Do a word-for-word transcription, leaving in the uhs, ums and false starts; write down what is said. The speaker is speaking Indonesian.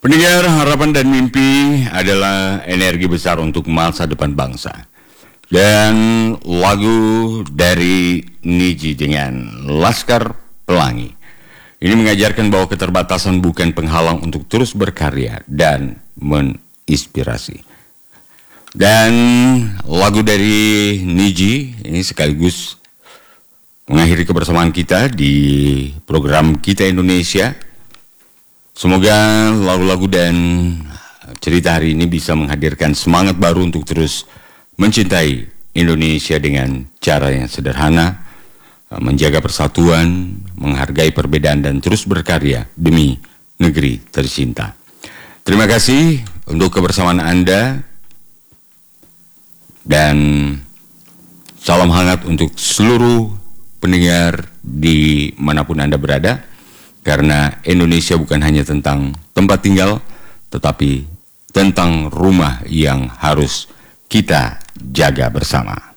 Pendengar, harapan dan mimpi adalah energi besar untuk masa depan bangsa. Dan lagu dari Niji dengan Laskar Pelangi ini mengajarkan bahwa keterbatasan bukan penghalang untuk terus berkarya dan menginspirasi. Dan lagu dari Niji ini sekaligus mengakhiri kebersamaan kita di program Kita Indonesia. Semoga lagu-lagu dan cerita hari ini bisa menghadirkan semangat baru untuk terus mencintai Indonesia dengan cara yang sederhana, menjaga persatuan, menghargai perbedaan dan terus berkarya demi negeri tercinta. Terima kasih untuk kebersamaan Anda dan salam hangat untuk seluruh pendengar di manapun Anda berada. Karena Indonesia bukan hanya tentang tempat tinggal, tetapi tentang rumah yang harus kita jaga bersama.